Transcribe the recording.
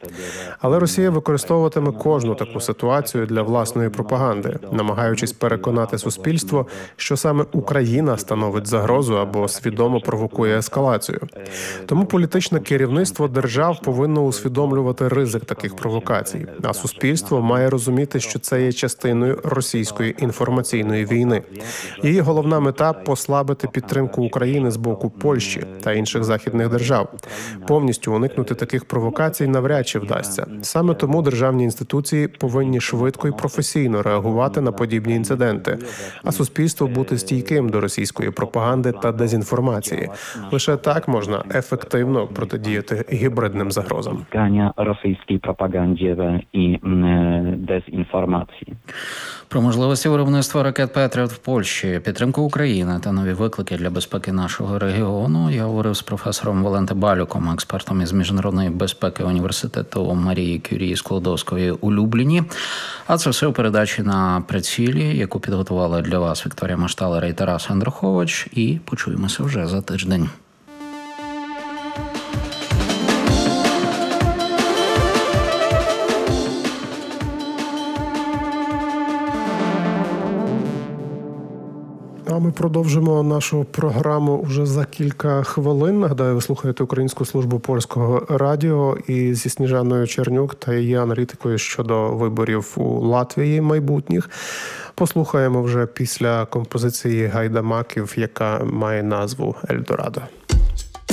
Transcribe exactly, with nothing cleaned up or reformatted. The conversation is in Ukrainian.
Але Росія використовуватиме кожну таку ситуацію для власної пропаганди, намагаючись переконати суспільство, що саме Україна становить загрозу або свідомо провокує ескалацію. Тому політичне керівництво держав повинно усвідомлювати ризик таких провокацій, а суспільство має розуміти, що це є частиною російської інформаційної війни. Її головна мета – послабити підтримку України з боку Польщі та інших західних держав. Повністю уникнути таких провокацій навряд чи вдасться. Саме тому державні інституції повинні швидко і професійно реагувати на подібні інциденти, а суспільство бути стійким до російської пропаганди та дезінформації. Лише так можна ефективно протидіяти гібридним загрозам. Російській пропаганді і дезінформації. Про можливості виробництва ракет «Петріот» в Польщі, підтримку України та нові виклики для безпеки нашого регіону я говорив з професором Валентом Балюком, експертом із міжнародної безпеки університету Марії Кюрі Складовської у Любліні. А це все у передачі «На прицілі», яку підготували для вас Вікторія Машталера і Тарас Андрухович. І почуємося вже за тиждень. А ми продовжимо нашу програму вже за кілька хвилин. Нагадаю, ви слухаєте Українську службу польського радіо і зі Сніжаною Чернюк та її аналітикою щодо виборів у Латвії майбутніх. Послухаємо вже після композиції Гайдамаків, яка має назву «Ельдорадо».